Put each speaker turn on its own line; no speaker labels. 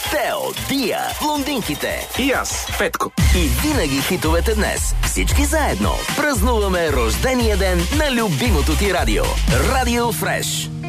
Тео, Дия, блондинките
и аз, Петко.
и винаги хитовете днес. Всички заедно празнуваме рождения ден на любимото ти радио. Радио Фреш.